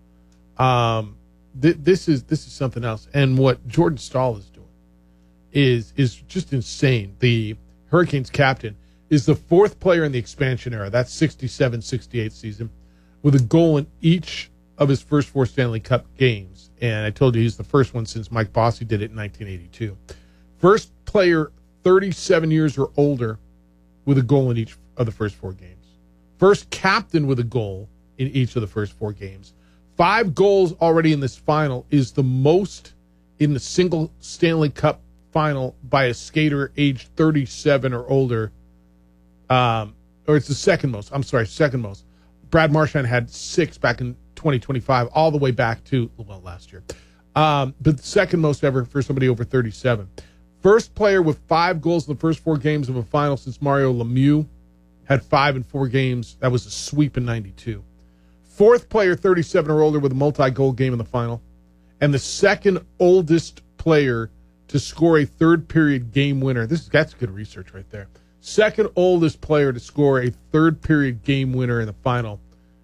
This is something else. And what Jordan Stahl is doing is just insane. The Hurricanes captain is the 4th player in the expansion era. That's 67-68 season, with a goal in each of his first 4 Stanley Cup games. And I told you he's the first one since Mike Bossy did it in 1982. First player 37 years or older with a goal in each of the first 4 games. First captain with a goal in each of the first 4 games. 5 goals already in this final is the most in the single Stanley Cup final by a skater aged 37 or older. Or it's the second most. I'm sorry, second most. Brad Marchand had 6 back in 2025, all the way back to, last year. But the second most ever for somebody over 37. First player with 5 goals in the first 4 games of a final since Mario Lemieux had 5 in 4 games. That was a sweep in 92. 4th player 37 or older with a multi-goal game in the final. And the second oldest player to score a third-period game winner. That's good research right there. Second oldest player to score a third-period game winner in the final.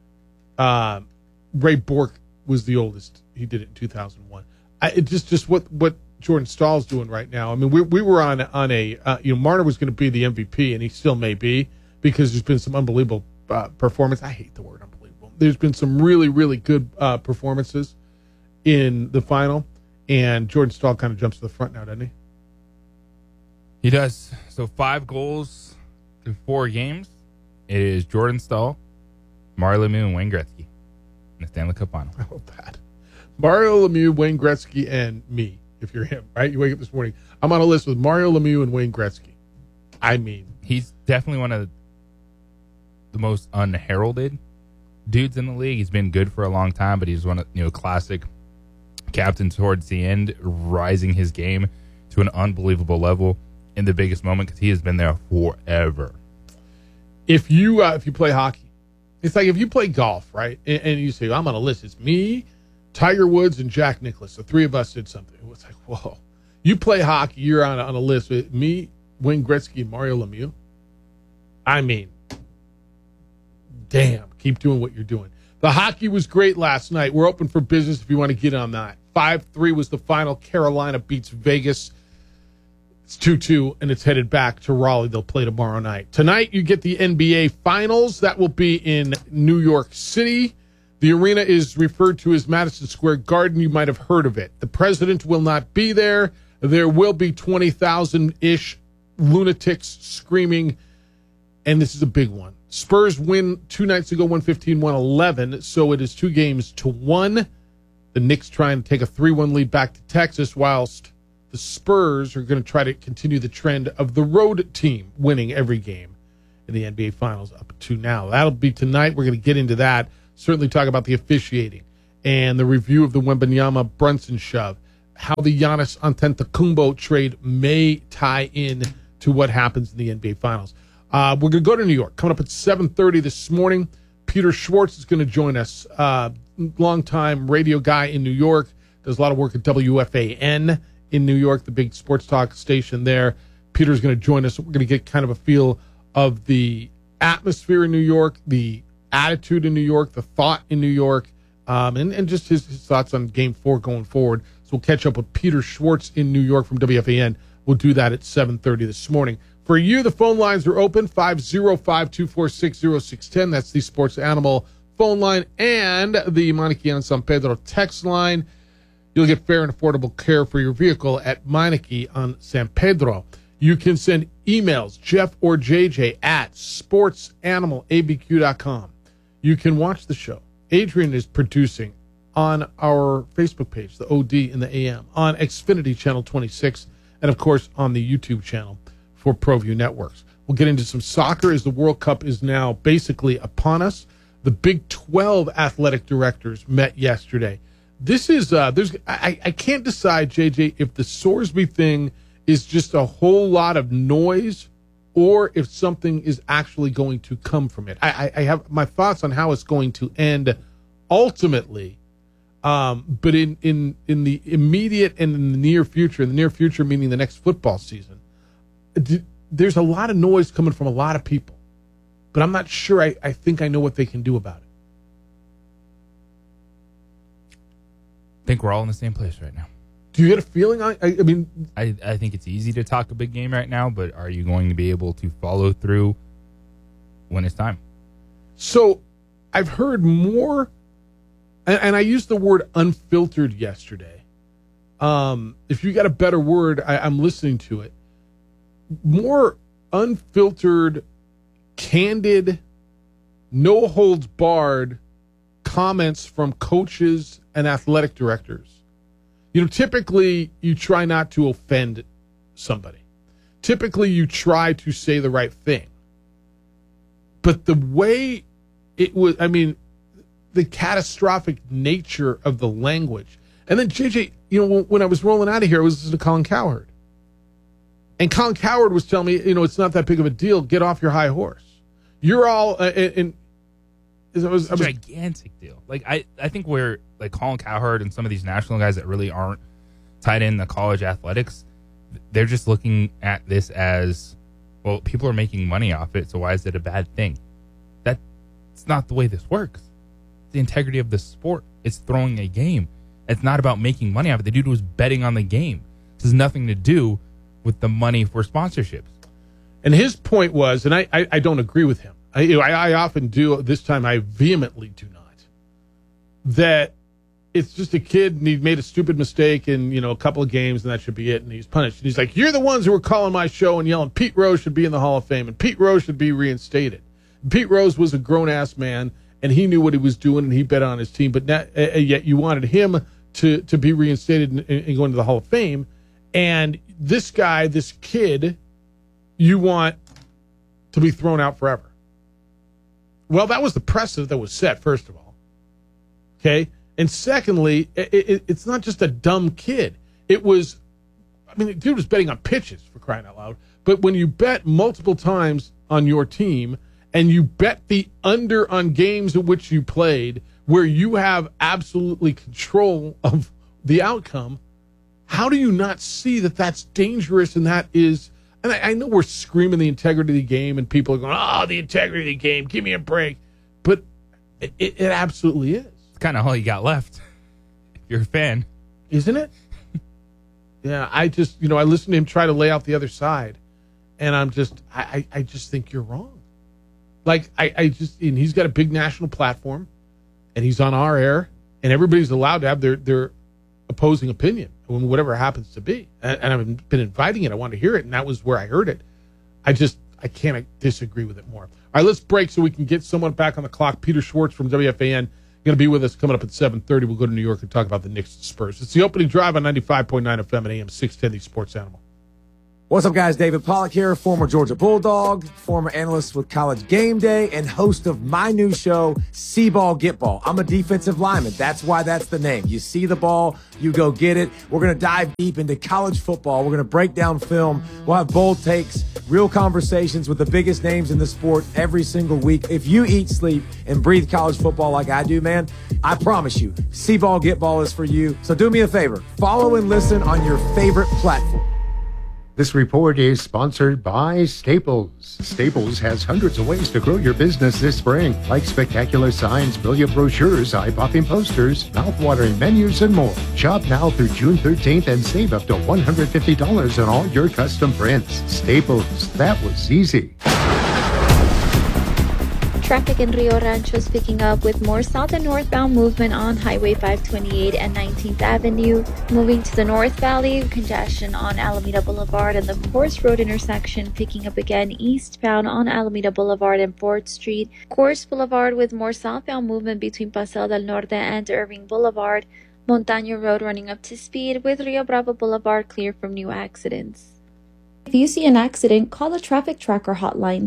Ray Bourque was the oldest. He did it in 2001. Just what Jordan Stahl's doing right now. We were on a Marner was going to be the MVP, and he still may be, because there's been some unbelievable performance. I hate the word unbelievable. There's been some really, really good performances in the final, and Jordan Stahl kind of jumps to the front now, doesn't he? He does. So 5 goals in 4 games. It is Jordan Stahl, Mario Lemieux, and Wayne Gretzky in the Stanley Cup Final. Oh, bad. Mario Lemieux, Wayne Gretzky, and me, if you're him, right? You wake up this morning. I'm on a list with Mario Lemieux and Wayne Gretzky. He's definitely one of the most unheralded dudes in the league. He's been good for a long time, but he's one of, classic captain towards the end, rising his game to an unbelievable level in the biggest moment, because he has been there forever. If you play hockey, it's like if you play golf, right? And you say, I'm on a list. It's me, Tiger Woods, and Jack Nicklaus. The 3 of us did something. It was like, whoa. You play hockey, you're on a list with me, Wayne Gretzky, and Mario Lemieux. Damn, keep doing what you're doing. The hockey was great last night. We're open for business if you want to get on that. 5-3 was the final. Carolina beats Vegas. It's 2-2, and it's headed back to Raleigh. They'll play tomorrow night. Tonight, you get the NBA Finals. That will be in New York City. The arena is referred to as Madison Square Garden. You might have heard of it. The president will not be there. There will be 20,000-ish lunatics screaming, and this is a big one. Spurs win 2 nights ago, 115-111, so it is 2-1. The Knicks trying to take a 3-1 lead back to Texas, whilst the Spurs are going to try to continue the trend of the road team winning every game in the NBA Finals up to now. That'll be tonight. We're going to get into that. Certainly talk about the officiating and the review of the Wembanyama-Brunson shove, how the Giannis Antetokounmpo trade may tie in to what happens in the NBA Finals. We're going to go to New York. Coming up at 7:30 this morning, Peter Schwartz is going to join us. Longtime radio guy in New York. Does a lot of work at WFAN in New York, the big sports talk station there. Peter's going to join us. We're going to get kind of a feel of the atmosphere in New York, the attitude in New York, the thought in New York, and just his thoughts on Game 4 going forward. So we'll catch up with Peter Schwartz in New York from WFAN. We'll do that at 7:30 this morning. For you, the phone lines are open, 505-246-0610. That's the Sports Animal phone line and the Meineke on San Pedro text line. You'll get fair and affordable care for your vehicle at Meineke on San Pedro. You can send emails, Jeff or JJ, at sportsanimалabq.com. You can watch the show. Adrian is producing on our Facebook page, the OD in the AM, on Xfinity Channel 26, and, of course, on the YouTube channel for ProView Networks. We'll get into some soccer as the World Cup is now basically upon us. The Big 12 athletic directors met yesterday. This is I can't decide, JJ, if the Sorsby thing is just a whole lot of noise or if something is actually going to come from it. I have my thoughts on how it's going to end ultimately, but in the immediate and in the near future meaning the next football season, there's a lot of noise coming from a lot of people, but I'm not sure I think I know what they can do about it. I think we're all in the same place right now. Do you get a feeling? I think it's easy to talk a big game right now, but are you going to be able to follow through when it's time? So I've heard more, and I used the word unfiltered yesterday. If you got a better word, I'm listening to it. More unfiltered, candid, no holds barred comments from coaches and athletic directors. You know, typically you try not to offend somebody. Typically you try to say the right thing. But the way it was, the catastrophic nature of the language. And then, JJ, when I was rolling out of here, I was listening to Colin Cowherd. And Colin Cowherd was telling me, it's not that big of a deal. Get off your high horse. You're all It's a gigantic deal. Like I think we're like Colin Cowherd and some of these national guys that really aren't tied in the college athletics, they're just looking at this as, well, people are making money off it, so why is it a bad thing? That's not the way this works. The integrity of the sport. It's throwing a game. It's not about making money off it. The dude was betting on the game. This has nothing to do with the money for sponsorships. And his point was, and I don't agree with him. I often do. This time I vehemently do not. That it's just a kid and he made a stupid mistake in, a couple of games and that should be it and he's punished. And he's like, you're the ones who were calling my show and yelling Pete Rose should be in the Hall of Fame and Pete Rose should be reinstated. And Pete Rose was a grown-ass man and he knew what he was doing and he bet on his team. But yet you wanted him to be reinstated and go into the Hall of Fame. And this guy, this kid, you want to be thrown out forever. Well, that was the precedent that was set, first of all. Okay? And secondly, it's not just a dumb kid. It was, the dude was betting on pitches, for crying out loud. But when you bet multiple times on your team and you bet the under on games in which you played where you have absolutely control of the outcome, how do you not see that that's dangerous and that is... And I know we're screaming the integrity of the game and people are going, the integrity of the game, give me a break. But it absolutely is. It's kind of all you got left if you're a fan. Isn't it? Yeah, I just, I listen to him try to lay out the other side. And I'm just, I just think you're wrong. Like, and he's got a big national platform and he's on our air and everybody's allowed to have their opposing opinion. whatever it happens to be. And I've been inviting it. I want to hear it, and that was where I heard it. I can't disagree with it more. All right, let's break so we can get someone back on the clock. Peter Schwartz from WFAN going to be with us coming up at 7:30. We'll go to New York and talk about the Knicks and Spurs. It's the opening drive on 95.9 FM and AM 610, the Sports Animal. What's up, guys? David Pollack here, former Georgia Bulldog, former analyst with College Game Day, and host of my new show, See Ball, Get Ball. I'm a defensive lineman. That's why that's the name. You see the ball, you go get it. We're going to dive deep into college football. We're going to break down film. We'll have bold takes, real conversations with the biggest names in the sport every single week. If you eat, sleep, and breathe college football like I do, man, I promise you, See Ball, Get Ball is for you. So do me a favor. Follow and listen on your favorite platform. This report is sponsored by Staples. Staples has hundreds of ways to grow your business this spring, like spectacular signs, brilliant brochures, eye-popping posters, mouth-watering menus, and more. Shop now through June 13th and save up to $150 on all your custom prints. Staples, that was easy. Traffic in Rio Rancho is picking up with more south and northbound movement on Highway 528 and 19th Avenue. Moving to the North Valley, congestion on Alameda Boulevard and the Course Road intersection picking up again eastbound on Alameda Boulevard and 4th Street. Course Boulevard with more southbound movement between Paseo del Norte and Irving Boulevard. Montaño Road running up to speed with Rio Bravo Boulevard clear from new accidents. If you see an accident, call the Traffic Tracker hotline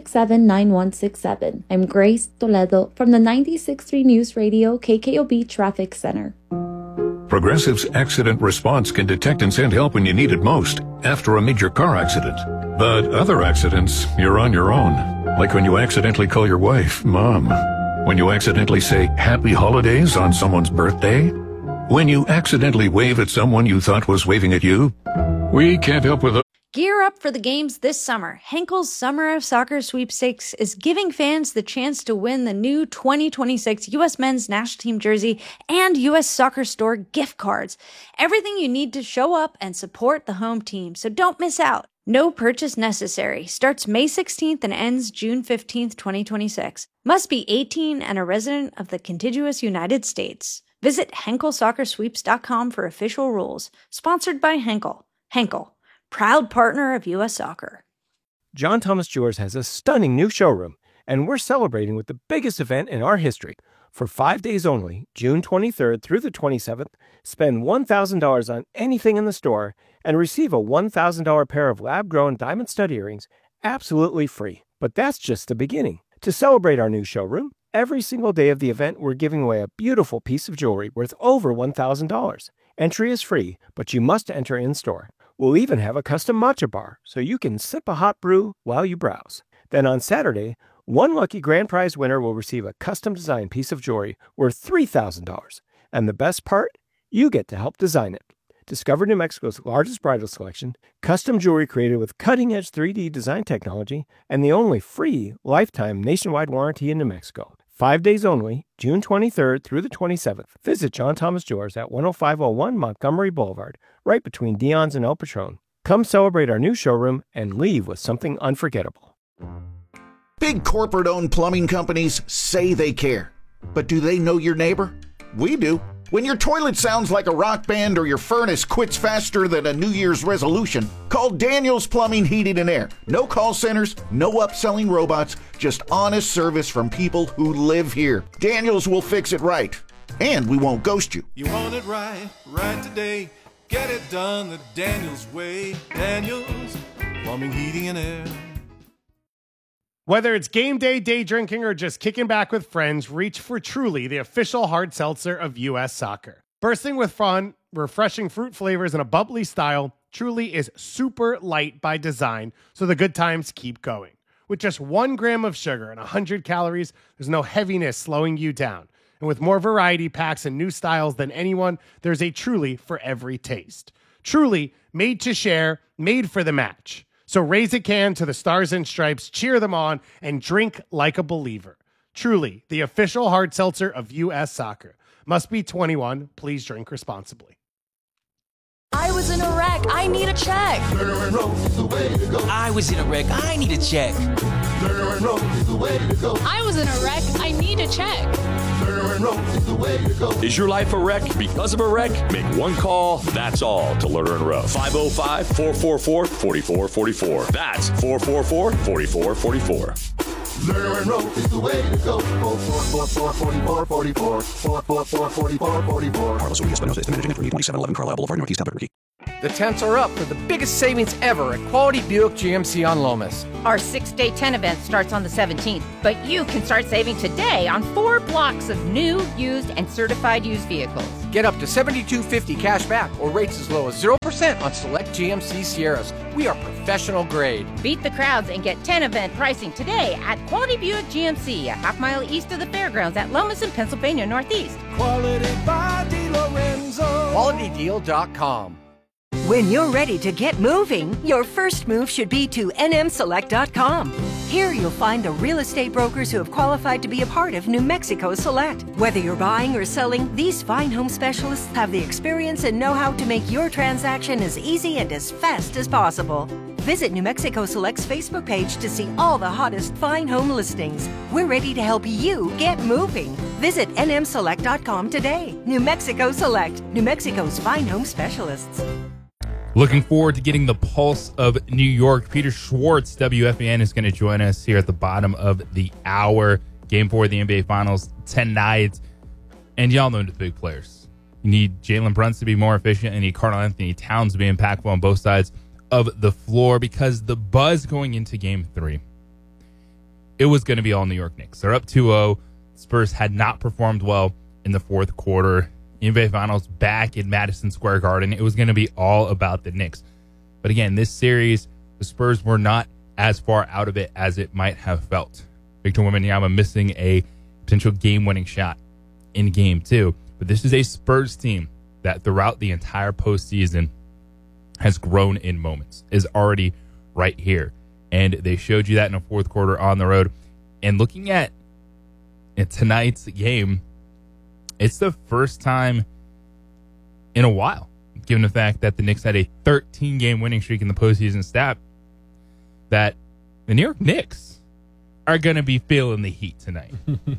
767-9167. I'm Grace Toledo from the 96.3 News Radio KKOB Traffic Center. Progressive's accident response can detect and send help when you need it most after a major car accident. But other accidents, you're on your own. Like when you accidentally call your wife Mom. When you accidentally say Happy Holidays on someone's birthday. When you accidentally wave at someone you thought was waving at you. We can't help with Gear up for the games this summer. Henkel's Summer of Soccer Sweepstakes is giving fans the chance to win the new 2026 U.S. Men's National Team jersey and U.S. Soccer Store gift cards. Everything you need to show up and support the home team, so don't miss out. No purchase necessary. Starts May 16th and ends June 15th, 2026. Must be 18 and a resident of the contiguous United States. Visit HenkelSoccerSweeps.com for official rules. Sponsored by Henkel. Henkel, proud partner of U.S. Soccer. John Thomas Jewelers has a stunning new showroom, and we're celebrating with the biggest event in our history. For 5 days only, June 23rd through the 27th, spend $1,000 on anything in the store and receive a $1,000 pair of lab-grown diamond stud earrings absolutely free. But that's just the beginning. To celebrate our new showroom, every single day of the event, we're giving away a beautiful piece of jewelry worth over $1,000. Entry is free, but you must enter in-store. We'll even have a custom matcha bar, so you can sip a hot brew while you browse. Then on Saturday, one lucky grand prize winner will receive a custom-designed piece of jewelry worth $3,000. And the best part? You get to help design it. Discover New Mexico's largest bridal selection, custom jewelry created with cutting-edge 3D design technology, and the only free lifetime nationwide warranty in New Mexico. 5 days only, June 23rd through the 27th. Visit John Thomas Jewelers at 10501 Montgomery Boulevard, right between Dion's and El Patron. Come celebrate our new showroom and leave with something unforgettable. Big corporate-owned plumbing companies say they care. But do they know your neighbor? We do. When your toilet sounds like a rock band or your furnace quits faster than a New Year's resolution, call Daniels Plumbing, Heating, and Air. No call centers, no upselling robots, just honest service from people who live here. Daniels will fix it right, and we won't ghost you. You want it right, right today. Get it done the Daniels way. Daniels Plumbing, Heating, and Air. Whether it's game day, day drinking, or just kicking back with friends, reach for Truly, the official hard seltzer of U.S. Soccer. Bursting with fun, refreshing fruit flavors, and a bubbly style, Truly is super light by design, so the good times keep going. With just 1 gram of sugar and 100 calories, there's no heaviness slowing you down. And with more variety packs and new styles than anyone, there's a Truly for every taste. Truly, made to share, made for the match. So raise a can to the Stars and Stripes, cheer them on, and drink like a believer. Truly, the official hard seltzer of U.S. Soccer. Must be 21. Please drink responsibly. I was in a wreck. I need a check. I was in a wreck. I need a check. I was in a wreck. I need a check. Is your life a wreck because of a wreck? Make one call, that's all, to Lerner and Rowe. 505-444-4444. That's 444-4444. Lerner and Rowe is the way to go. 444-4444. 444-4444. Carlos Ruiz Espinosa is the managing editor, 2711 Carlisle Boulevard, Northeast Albuquerque. The temps are up for the biggest savings ever at Quality Buick GMC on Lomas. Our 6-day 10 event starts on the 17th, but you can start saving today on 4 blocks of new, used, and certified used vehicles. Get up to $72.50 cash back or rates as low as 0% on select GMC Sierras. We are professional grade. Beat the crowds and get 10 event pricing today at Quality Buick GMC, a half-mile east of the fairgrounds at Lomas in Pennsylvania Northeast. Quality by DeLorenzo. QualityDeal.com. When you're ready to get moving, your first move should be to nmselect.com. Here you'll find the real estate brokers who have qualified to be a part of New Mexico Select. Whether you're buying or selling, these fine home specialists have the experience and know-how to make your transaction as easy and as fast as possible. Visit New Mexico Select's Facebook page to see all the hottest fine home listings. We're ready to help you get moving. Visit nmselect.com today. New Mexico Select, New Mexico's fine home specialists. Looking forward to getting the pulse of New York. Peter Schwartz, WFAN, is going to join us here at the bottom of the hour. Game 4 of the NBA Finals tonight. And y'all know the big players. You need Jalen Brunson to be more efficient, and you need Karl-Anthony Towns to be impactful on both sides of the floor, because the buzz going into Game 3, it was going to be all New York Knicks. They're up 2-0. Spurs had not performed well in the fourth quarter. NBA Finals back in Madison Square Garden. It was going to be all about the Knicks. But again, this series, the Spurs were not as far out of it as it might have felt. Victor Wembanyama missing a potential game-winning shot in Game 2. But this is a Spurs team that throughout the entire postseason has grown in moments, is already right here. And they showed you that in the fourth quarter on the road. And looking at tonight's game, it's the first time in a while, given the fact that the Knicks had a 13-game winning streak in the postseason stat, that the New York Knicks are going to be feeling the heat tonight.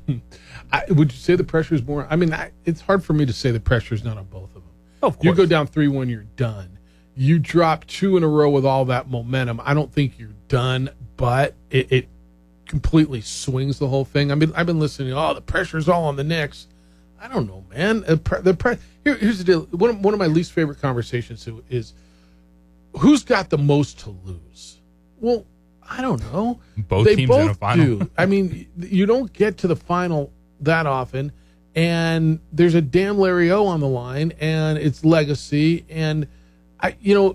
Would you say the pressure is more? I mean, it's hard for me to say the pressure is not on both of them. Of course. You go down 3-1, you're done. You drop 2 in a row with all that momentum. I don't think you're done, but it completely swings the whole thing. I mean, I've been listening. Oh, the pressure's all on the Knicks. I don't know, man. Here's the deal. One of my least favorite conversations is, who's got the most to lose? Well, I don't know. Both teams in a final. Do. I mean, you don't get to the final that often, and there's a damn Larry O on the line, and it's legacy, and let me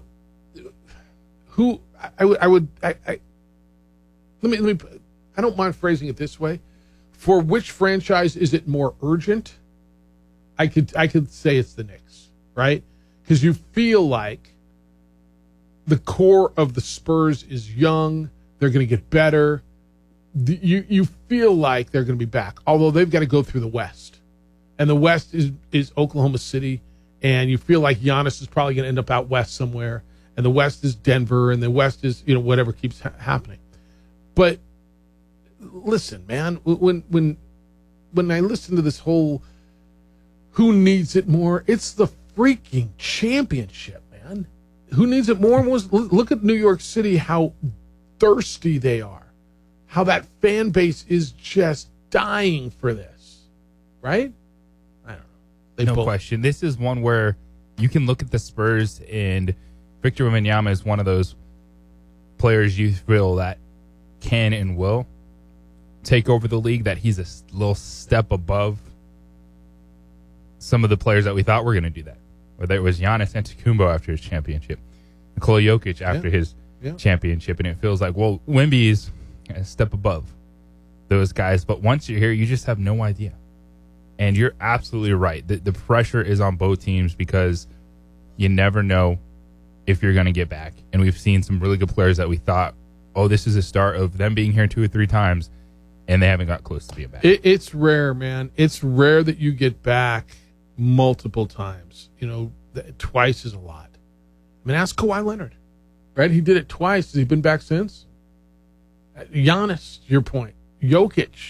I don't mind phrasing it this way. For which franchise is it more urgent? I could say it's the Knicks, right? Because you feel like the core of the Spurs is young. They're going to get better. You feel like they're going to be back, although they've got to go through the West. And the West is Oklahoma City, and you feel like Giannis is probably going to end up out west somewhere, and the West is Denver, and the West is, whatever keeps happening. But listen, man, when I listen to this whole who needs it more, it's the freaking championship, man. Who needs it more? Look at New York City, how thirsty they are, how that fan base is just dying for this, right? I don't know. No question. This is one where you can look at the Spurs, and Victor Wembanyama is one of those players you feel that can and will take over the league, that he's a little step above some of the players that we thought were going to do that. Whether it was Giannis Antetokounmpo after his championship, Nikola Jokic after his championship, and it feels like, well, Wemby's a step above those guys. But once you're here, you just have no idea. And you're absolutely right. The pressure is on both teams because you never know if you're going to get back. And we've seen some really good players that we thought, oh, this is the start of them being here 2 or 3 times, and they haven't got close to being back. It's rare, man. It's rare that you get back multiple times. Twice is a lot. I mean, ask Kawhi Leonard, right? He did it twice. Has he been back since? Giannis, your point. Jokic,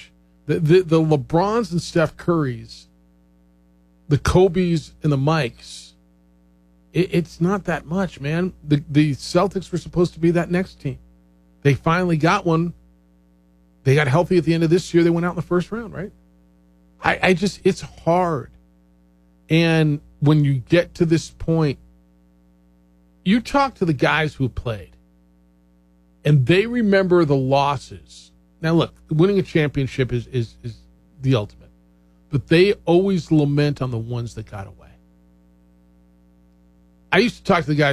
The LeBrons and Steph Currys, the Kobe's and the Mikes, it's not that much, man. The Celtics were supposed to be that next team. They finally got one. They got healthy at the end of this year. They went out in the first round, right? It's hard. And when you get to this point, you talk to the guys who played, and they remember the losses. Now, look, winning a championship is the ultimate, but they always lament on the ones that got away. I used to talk to the guys